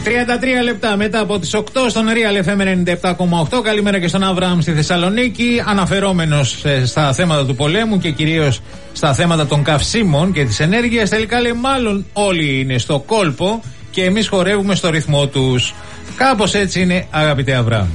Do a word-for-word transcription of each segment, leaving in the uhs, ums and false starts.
τριάντα τρία λεπτά μετά από τις οκτώ στον Real εφ εμ ενενήντα επτά κόμμα οκτώ. Καλημέρα και στον Αβραάμ στη Θεσσαλονίκη. Αναφερόμενος στα θέματα του πολέμου και κυρίως στα θέματα των καυσίμων και της ενέργειας, τελικά λέει μάλλον όλοι είναι στο κόλπο και εμείς χορεύουμε στο ρυθμό τους. Κάπως έτσι είναι, αγαπητέ Αβραάμ.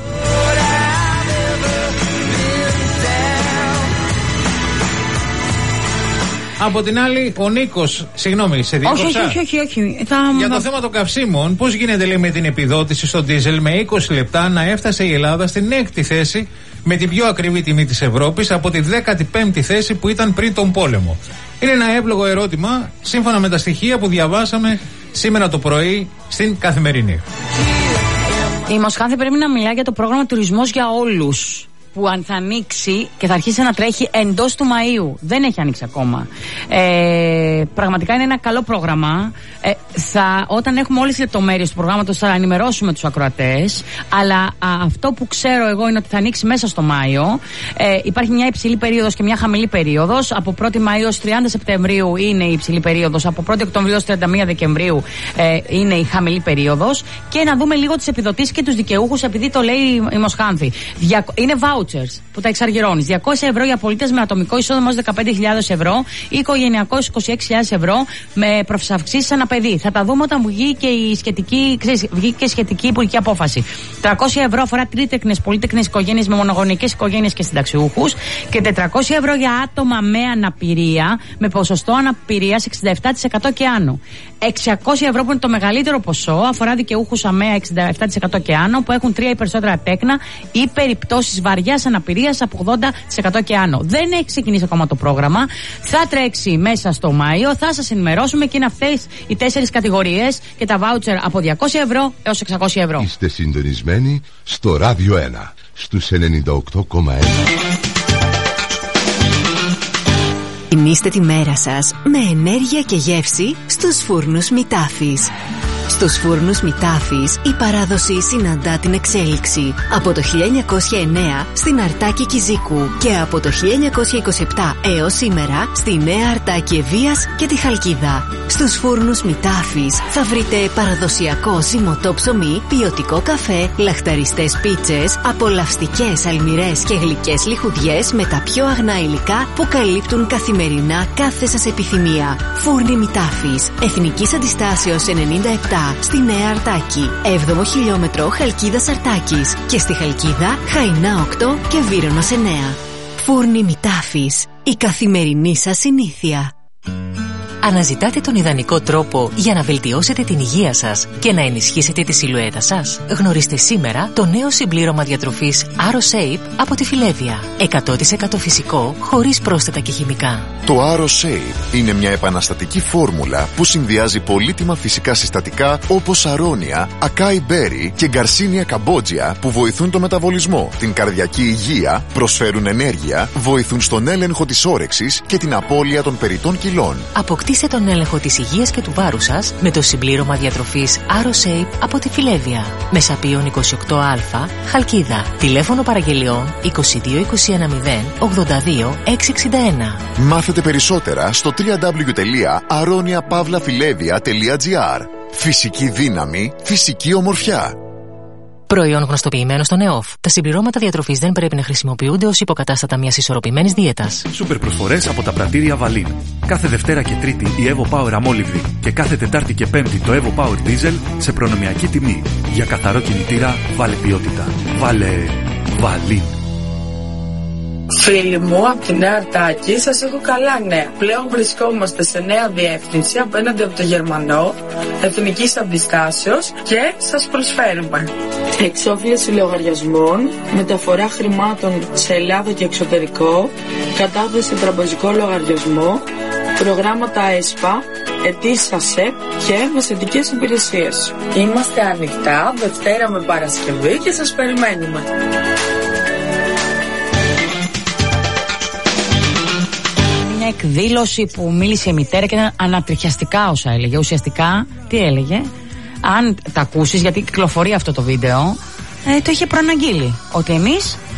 Από την άλλη, ο Νίκος, συγγνώμη, σε διέκοψα. Όχι, όχι, όχι, όχι. Θα... Για το θέμα των καυσίμων, πώς γίνεται, λέει, με την επιδότηση στο ντίζελ με είκοσι λεπτά να έφτασε η Ελλάδα στην έκτη θέση με την πιο ακριβή τιμή της Ευρώπης από τη δέκατη πέμπτη θέση που ήταν πριν τον πόλεμο. Είναι ένα εύλογο ερώτημα, σύμφωνα με τα στοιχεία που διαβάσαμε σήμερα το πρωί στην Καθημερινή. Η Μοσχάνθη πρέπει να μιλάει για το πρόγραμμα Τουρισμός για Όλους, που αν θα ανοίξει και θα αρχίσει να τρέχει εντός του Μαΐου. Δεν έχει ανοίξει ακόμα. Ε, πραγματικά είναι ένα καλό πρόγραμμα. Ε, θα, όταν έχουμε όλες τις λεπτομέρειες του προγράμματος θα ενημερώσουμε τους ακροατές. Αλλά α, αυτό που ξέρω εγώ είναι ότι θα ανοίξει μέσα στο Μάιο. Ε, υπάρχει μια υψηλή περίοδος και μια χαμηλή περίοδος. Από πρώτη Μαΐου ως τριάντα Σεπτεμβρίου είναι η υψηλή περίοδος. Από πρώτη Οκτωβρίου ως τριάντα μία Δεκεμβρίου ε, είναι η χαμηλή περίοδος. Και να δούμε λίγο τις επιδοτήσεις και τους δικαιούχους, επειδή το λέει η Μοσχάνθη. Είναι vouchers που τα εξαργυρώνεις. διακόσια ευρώ για πολίτες με ατομικό εισόδημα ως δεκαπέντε χιλιάδες ευρώ ή οικογενειακός είκοσι έξι χιλιάδες ευρώ με προαυξήσεις ανά παιδί. Θα τα δούμε όταν βγει και η σχετική, ξέρεις, βγει και η σχετική υπουργική απόφαση. τριακόσια ευρώ αφορά τρίτεκνες, πολύτεκνες οικογένειες με μονογονικές οικογένειες και συνταξιούχους και τετρακόσια ευρώ για άτομα με αναπηρία με ποσοστό αναπηρίας εξήντα επτά τοις εκατό και άνω. εξακόσια ευρώ που είναι το μεγαλύτερο ποσό αφορά δικαιούχους ΑΜΕΑ εξήντα επτά τοις εκατό και άνω που έχουν τρία ή περισσότερα επέκνα ή περιπτώσεις βαριάς αναπηρίας από ογδόντα τοις εκατό και άνω. Δεν έχει ξεκινήσει ακόμα το πρόγραμμα. Θα τρέξει μέσα στο Μάιο. Θα σας ενημερώσουμε και είναι αυτές οι τέσσερις κατηγορίες και τα βάουτσερ από διακόσια ευρώ έως εξακόσια ευρώ. Είστε συντονισμένοι στο Ράδιο ένα στους ενενήντα οκτώ κόμμα ένα. Γεμίστε τη μέρα σας με ενέργεια και γεύση στους φούρνους Μητάφης. Στους φούρνους Μητάφης η παράδοση συναντά την εξέλιξη. Από το χίλια εννιακόσια εννέα στην Αρτάκη Κιζίκου και από το χίλια εννιακόσια είκοσι επτά έως σήμερα στη Νέα Αρτάκη Ευβοίας και τη Χαλκίδα. Στους φούρνους Μητάφης θα βρείτε παραδοσιακό ζυμωτό ψωμί, ποιοτικό καφέ, λαχταριστές πίτσες, απολαυστικές αλμυρές και γλυκές λιχουδιές με τα πιο αγνά υλικά που καλύπτουν καθημερινά κάθε σας επιθυμία. Φούρνοι Μητάφης, Εθνικής Αντιστάσεως ενενήντα επτά στη Νέα Αρτάκη, έβδομο χιλιόμετρο Χαλκίδας Αρτάκης και στη Χαλκίδα Χαϊνά οκτώ και Βύρωνος εννέα. Φούρνοι Μητάφης, η καθημερινή σας συνήθεια. Αναζητάτε τον ιδανικό τρόπο για να βελτιώσετε την υγεία σας και να ενισχύσετε τη σιλουέτα σας? Γνωρίστε σήμερα το νέο συμπλήρωμα διατροφής AroShape από τη Φιλέβια. εκατό τοις εκατό φυσικό, χωρίς πρόσθετα και χημικά. Το AroShape είναι μια επαναστατική φόρμουλα που συνδυάζει πολύτιμα φυσικά συστατικά όπως αρώνια, ακάι μπέρι και γκαρσίνια καμπότζια που βοηθούν το μεταβολισμό, την καρδιακή υγεία, προσφέρουν ενέργεια, βοηθούν στον έλεγχο της όρεξης και την απώλεια των περιττών κιλών. Αποκτήστε τον έλεγχο της υγείας και του βάρους σας με το συμπλήρωμα διατροφής AroShape από τη Φιλέβια. Μεσαπίων είκοσι οκτώ α, Χαλκίδα. Τηλέφωνο παραγγελιών είκοσι δύο είκοσι ένα μηδέν ογδόντα δύο εξακόσια εξήντα ένα. Μάθετε περισσότερα στο double-u double-u double-u τελεία aronia pavla filevia τελεία gr. Φυσική δύναμη, φυσική ομορφιά. Προϊόν γνωστοποιημένο στον ΕΟΦ. Τα συμπληρώματα διατροφής δεν πρέπει να χρησιμοποιούνται ως υποκατάστατα μιας ισορροπημένης δίαιτας. Σούπερ προσφορές από τα πρατήρια Βαλίν. Κάθε Δευτέρα και Τρίτη η Evo Power αμόλυβδη και κάθε Τετάρτη και Πέμπτη το Evo Power Diesel σε προνομιακή τιμή. Για καθαρό κινητήρα βάλε ποιότητα. Βάλε Βαλίν. Φίλοι μου, από τη Νέα Αρτάκη σας έχω καλά νέα. Πλέον βρισκόμαστε σε νέα διεύθυνση απέναντι από το Γερμανό, Εθνικής Αντιστάσεως και σας προσφέρουμε εξόφληση λογαριασμών, μεταφορά χρημάτων σε Ελλάδα και εξωτερικό, κατάθεση σε τραπεζικό λογαριασμό, προγράμματα ΕΣΠΑ, αιτήσεις ΑΣΕΠ και μεσαιτικές υπηρεσίες. Είμαστε ανοιχτά Δευτέρα με Παρασκευή και σας περιμένουμε. Εκδήλωση που μίλησε η μητέρα και ήταν ανατριχιαστικά όσα έλεγε. Ουσιαστικά, τι έλεγε? Αν τα ακούσεις, γιατί κυκλοφορεί αυτό το βίντεο, ε, το είχε προαναγγείλει. Ότι εμείς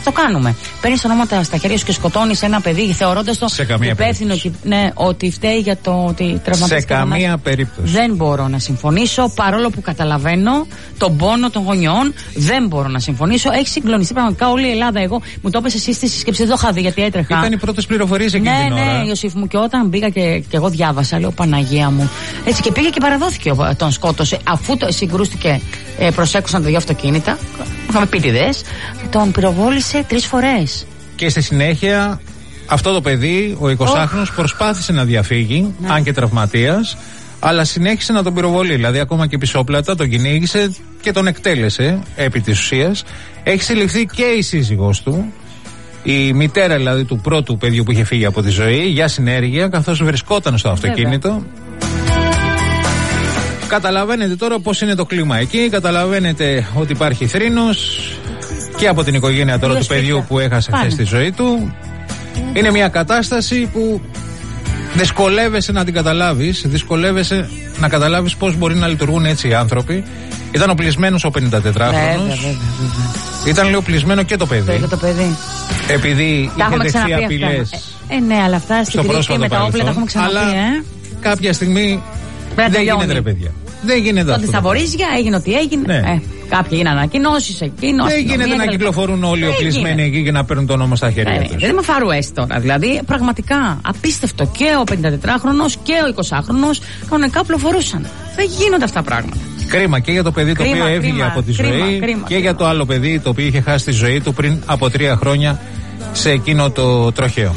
το κάνουμε. Παίρνει ονόματα στα χέρια σου και σκοτώνει ένα παιδί, θεωρώντας το υπεύθυνο και, ναι, ότι φταίει για το ότι τραυματίστηκε. Σε καμία περίπτωση. Δεν μπορώ να συμφωνήσω, παρόλο που καταλαβαίνω τον πόνο των γονιών. Δεν μπορώ να συμφωνήσω. Έχει συγκλονιστεί πραγματικά όλη η Ελλάδα. Εγώ μου το έπεσε εσύ στη σύσκεψη, δεν το είχα δει γιατί έτρεχα. Ήταν οι πρώτες πληροφορίες εκείνη ναι, την ώρα. Ναι, ναι, Ιωσήφ μου, και όταν μπήκα και, και εγώ διάβασα, λέω Παναγία μου. Έτσι και πήγε και παραδόθηκε, τον σκότωσε. Αφού το, συγκρούστηκε, ε, προσέκουσαν τα δύο αυτοκίνητα. Είχαμε πίτιδες. Τον πυροβόλησε τρεις φορές. Και στη συνέχεια αυτό το παιδί, ο εικοσάχρονος, oh. προσπάθησε να διαφύγει, ναι. αν και τραυματίας, αλλά συνέχισε να τον πυροβολεί. Δηλαδή, ακόμα και πισόπλατα τον κυνήγησε και τον εκτέλεσε επί της ουσίας. Έχει συλληφθεί και η σύζυγός του, η μητέρα δηλαδή του πρώτου παιδιού που είχε φύγει από τη ζωή, για συνέργεια, καθώς βρισκόταν στο αυτοκίνητο. Βέβαια. Καταλαβαίνετε τώρα πώς είναι το κλίμα εκεί, καταλαβαίνετε ότι υπάρχει θρήνος και από την οικογένεια τώρα του παιδιού που έχασε χθες τη ζωή του. Είναι μια κατάσταση που δυσκολεύεσαι να την καταλάβεις, δυσκολεύεσαι να καταλάβεις πώς μπορεί να λειτουργούν έτσι οι άνθρωποι. Ήταν οπλισμένος ο πενηντατετράχρονος. Ήταν λίγο οπλισμένο και το παιδί. Το, το παιδί. Επειδή είχε δεχθεί απειλές. Ε, ε, ναι, αλλά αυτά στην Κρήτη με τα όπλα τα έχουμε ξαναπεί, αλλά ε. κάποια στιγμή δεν, δεν γίνεται, ρε παιδιά. Δεν γίνεται αυτό. Τότε στα Βορίζια έγινε ό,τι έγινε. Ναι. Ε, κάποιοι έγιναν ανακοινώσεις εκεί. Δεν γίνεται να κυκλοφορούν όλοι οπλισμένοι εκεί και να παίρνουν το νόμο στα χέρια τους. Δεν είμαι φαρουές τώρα. Δηλαδή, πραγματικά απίστευτο. Και ο πενηντατετράχρονος και ο εικοσάχρονος κανονικά οπλοφορούσαν. Δεν γίνονται αυτά πράγματα. Κρίμα και για το παιδί κρίμα, το οποίο έφυγε από τη κρίμα, ζωή κρίμα, και κρίμα. για το άλλο παιδί το οποίο είχε χάσει τη ζωή του πριν από τρία χρόνια σε εκείνο το τροχαίο.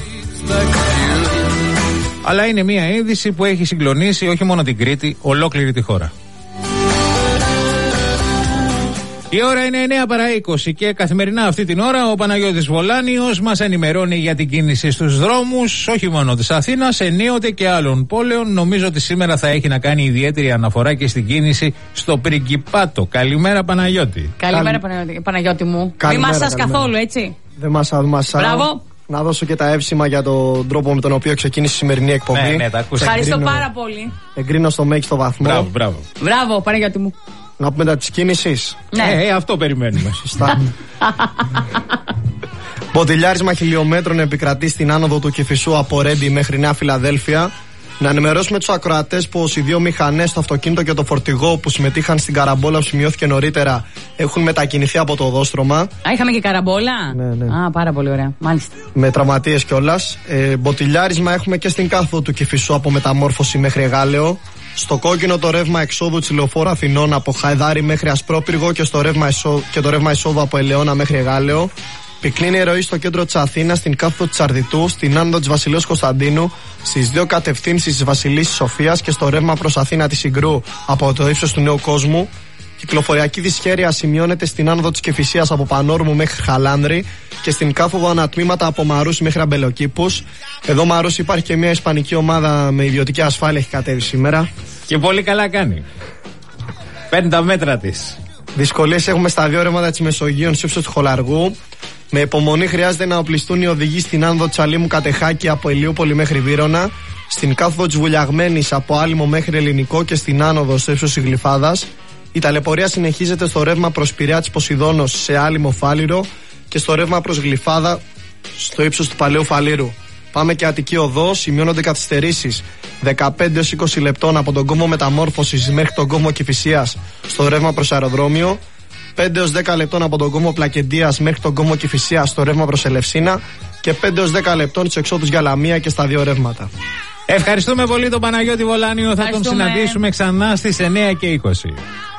Αλλά είναι μια είδηση που έχει συγκλονίσει όχι μόνο την Κρήτη, ολόκληρη τη χώρα. Η ώρα είναι εννιά παρά είκοσι και καθημερινά αυτή την ώρα ο Παναγιώτης Βολάνιος μας ενημερώνει για την κίνηση στους δρόμους, όχι μόνο της Αθήνας, ενίοτε και άλλων πόλεων. Νομίζω ότι σήμερα θα έχει να κάνει ιδιαίτερη αναφορά και στην κίνηση στο Πριγκιπάτο. Καλημέρα Παναγιώτη. Καλημέρα Παναγιώτη, Παναγιώτη μου. Μη μασάς καθόλου, έτσι. Δεν μασάω, μασάω. Μπράβο. Να δώσω και τα εύσημα για τον τρόπο με τον οποίο ξεκίνησε η σημερινή εκπομπή. Ναι, ναι, τα ακούσα. Ευχαριστώ πάρα πολύ. Εγκρίνω στο μέγιστο βαθμό. Μπράβο, μπράβο. Μπράβο, Παναγιώτη μου. Να πούμε τα της κίνησης. Ναι, ε, ε, αυτό περιμένουμε. Σωστά. Ποτηλιάρισμα χιλιόμετρων επικρατεί στην άνοδο του Κηφισού από Ρέντι μέχρι Νέα Φιλαδέλφια. Να ενημερώσουμε τους ακροατές πως οι δύο μηχανές, το αυτοκίνητο και το φορτηγό που συμμετείχαν στην καραμπόλα που σημειώθηκε νωρίτερα, έχουν μετακινηθεί από το οδόστρωμα. Α, είχαμε και καραμπόλα. Ναι, ναι. Α, πάρα πολύ ωραία. Μάλιστα. Με τραυματίες κιόλας. Ε, μποτιλιάρισμα έχουμε και στην κάθοδο του Κηφισού από Μεταμόρφωση μέχρι Εγάλεο. Στο κόκκινο το ρεύμα εξόδου της Λεωφόρου Αθηνών από Χαϊδάρι μέχρι Ασπρόπυργο και, στο ρεύμα εισόδου, και το ρεύμα εισόδου από Ελαιώνα μέχρι Εγάλεο. Πυκνή η ροή στο κέντρο της Αθήνας, στην κάθοδο της Αρδιτού, στην άνοδο της Βασιλέως Κωνσταντίνου, στις δύο κατευθύνσεις της Βασιλής Σοφίας και στο ρεύμα προς Αθήνα της Συγκρού από το ύψος του Νέου Κόσμου. Κυκλοφοριακή δυσχέρεια σημειώνεται στην άνοδο της Κηφισίας από Πανόρμου μέχρι Χαλάνδρη και στην κάθοδο ανατμήματα από Μαρούσι μέχρι Αμπελοκήπους. Εδώ Μαρούσι υπάρχει και μια ισπανική ομάδα με ιδιωτική ασφάλεια, έχει κατέβει σήμερα. Και πολύ καλά κάνει. Παίρνει τα μέτρα της. Δυσκολίες έχουμε στα δύο ρεύματα της Μεσογείων στο ύψος του Χολαργού. Με υπομονή χρειάζεται να οπλιστούν οι οδηγοί στην άνοδο της Αλήμου Κατεχάκη από Ηλιούπολη μέχρι Βύρωνα, στην κάθοδο της Βουλιαγμένης από Άλυμο μέχρι Ελληνικό και στην άνοδο στο ύψος της Γλυφάδας. Η ταλαιπωρία συνεχίζεται στο ρεύμα προς Πειραιά της Ποσειδώνος σε Άλυμο Φάληρο και στο ρεύμα προς Γλυφάδα στο ύψος του Παλαιού Φαλήρου. Πάμε και Αττική Οδό, σημειώνονται καθυστερήσεις δεκαπέντε έως είκοσι λεπτών από τον κόμβο Μεταμόρφωσης μέχρι τον κόμβο Κηφισίας στο ρεύμα προς αεροδρόμιο, πέντε έως δέκα λεπτών από τον κόμβο Πλακεντίας μέχρι τον κόμβο Κηφισίας στο ρεύμα προς Ελευσίνα και πέντε έως δέκα λεπτών στους εξόδους για Λαμία και στα δύο ρεύματα. Ευχαριστούμε πολύ τον Παναγιώτη Βολάνιο. Θα τον συναντήσουμε ξανά στις εννιά και είκοσι.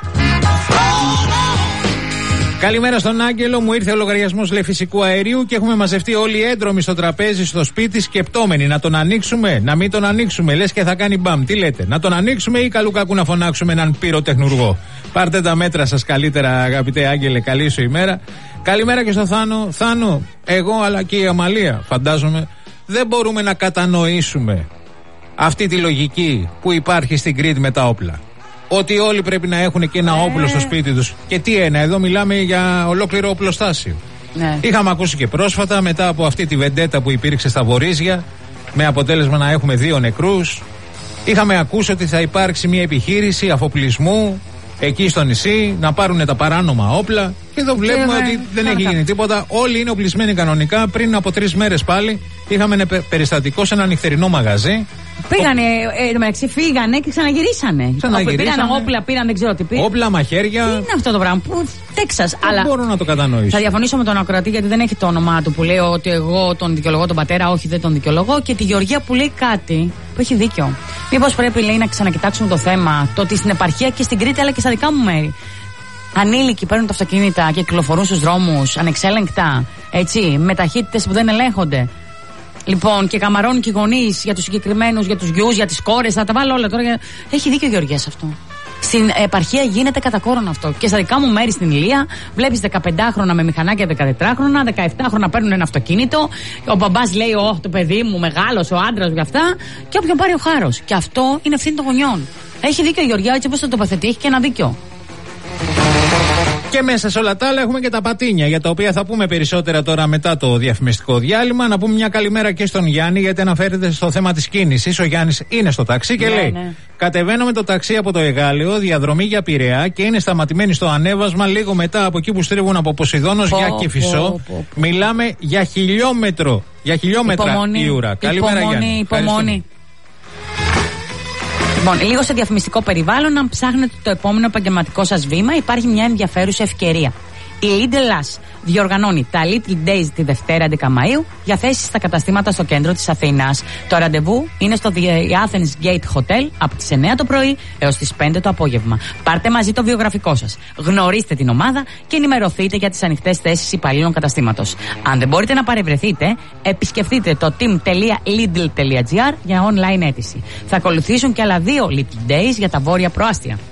Καλημέρα στον Άγγελο. Μου ήρθε ο λογαριασμός λεφυσικού αερίου και έχουμε μαζευτεί όλοι έντρομοι στο τραπέζι, στο σπίτι, σκεπτόμενοι. Να τον ανοίξουμε, να μην τον ανοίξουμε. Λες και θα κάνει μπαμ. Τι λέτε, να τον ανοίξουμε ή καλού κακού να φωνάξουμε έναν πυροτεχνουργό? Πάρτε τα μέτρα σας καλύτερα, αγαπητέ Άγγελε. Καλή σου ημέρα. Καλημέρα και στο Θάνο. Θάνο, εγώ αλλά και η Αμαλία, φαντάζομαι, δεν μπορούμε να κατανοήσουμε αυτή τη λογική που υπάρχει στην Κρήτη με τα όπλα. Ότι όλοι πρέπει να έχουν και ένα όπλο στο σπίτι τους. Και τι ένα, εδώ μιλάμε για ολόκληρο οπλοστάσιο. Ναι. Είχαμε ακούσει και πρόσφατα, μετά από αυτή τη βεντέτα που υπήρξε στα Βορίζια, με αποτέλεσμα να έχουμε δύο νεκρούς, είχαμε ακούσει ότι θα υπάρξει μια επιχείρηση αφοπλισμού εκεί στο νησί, να πάρουν τα παράνομα όπλα. Και εδώ βλέπουμε και, ότι δεν έχει γίνει τίποτα. Όλοι είναι οπλισμένοι κανονικά. Πριν από τρεις μέρες πάλι είχαμε ένα περιστατικό σε ένα νυχτερινό μαγαζί. Πήγανε, εν τω μεταξύ φύγανε και ξαναγυρίσανε. Ξαναγυρίσανε. Πήραν όπλα, πήραν δεν ξέρω τι πήραν. Όπλα, μαχαίρια. Τι είναι αυτό το πράγμα, που Τέξας. Δεν αλλά μπορώ να το κατανοήσω. Θα διαφωνήσω με τον ακροατή γιατί δεν έχει το όνομά του που λέει ότι εγώ τον δικαιολογώ τον πατέρα, όχι δεν τον δικαιολογώ. Και τη Γεωργία που λέει κάτι που έχει δίκιο. Μήπως πρέπει, λέει, να ξανακοιτάξουμε το θέμα, το ότι στην επαρχία και στην Κρήτη αλλά και στα δικά μου μέρη ανήλικοι παίρνουν τα αυτοκίνητα και κυκλοφορούν στους δρόμους ανεξέλεγκτα, έτσι, με ταχύτητες που δεν ελέγχονται. Λοιπόν, και καμαρώνουν και οι γονείς για τους συγκεκριμένους, για τους γιους, για τις κόρες. Θα τα βάλω όλα τώρα. Έχει δίκιο ο Γεωργίας αυτό. Στην επαρχία γίνεται κατά κόρον αυτό. Και στα δικά μου μέρη στην Ηλία βλέπεις δεκαπεντάχρονα με μηχανάκια δεκατετράχρονα, δεκαεπτάχρονα παίρνουν ένα αυτοκίνητο. Ο μπαμπάς λέει: Ωχ, το παιδί μου, μεγάλος, ο άντρας μου, αυτά. Και όποιον πάρει ο χάρος. Και αυτό είναι ευθύνη των γονιών. Έχει δίκιο η Γεωργία, έτσι όπως το τοποθετεί, έχει και ένα δίκιο. Και μέσα σε όλα τα άλλα έχουμε και τα πατίνια, για τα οποία θα πούμε περισσότερα τώρα μετά το διαφημιστικό διάλειμμα. Να πούμε μια καλημέρα και στον Γιάννη, γιατί αναφέρεται στο θέμα της κίνησης. Ο Γιάννης είναι στο ταξί και ναι, λέει: ναι. Κατεβαίνω με το ταξί από το Εγάλεο, διαδρομή για Πειραιά και είναι σταματημένοι στο ανέβασμα λίγο μετά από εκεί που στρίβουν από Ποσειδώνος για Κηφισό. Μιλάμε για χιλιόμετρο. Για χιλιόμετρα υπομονή, η ουρά. Καλημέρα, Γιάννη. Υπομονή. Λοιπόν, λίγο σε διαφημιστικό περιβάλλον, αν ψάχνετε το επόμενο επαγγελματικό σας βήμα, υπάρχει μια ενδιαφέρουσα ευκαιρία. Η Lidl Plus διοργανώνει τα Little Days τη Δευτέρα έντεκα Μαΐου για θέσεις στα καταστήματα στο κέντρο της Αθήνας. Το ραντεβού είναι στο Athens Gate Hotel από τις εννιά το πρωί έως τις πέντε το απόγευμα. Πάρτε μαζί το βιογραφικό σας, γνωρίστε την ομάδα και ενημερωθείτε για τις ανοιχτές θέσεις υπαλλήλων καταστήματος. Αν δεν μπορείτε να παρευρεθείτε, επισκεφτείτε το team τελεία lidl τελεία gr για online αίτηση. Θα ακολουθήσουν και άλλα δύο Little Days για τα βόρεια προάστια.